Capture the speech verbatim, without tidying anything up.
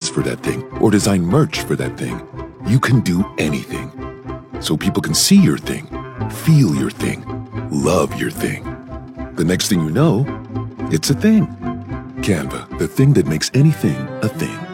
for that thing or design merch for that thing. You can do anything. So people can see your thing, feel your thing, love your thing. The next thing you know, it's a thing. Canva, the thing that makes anything a thing.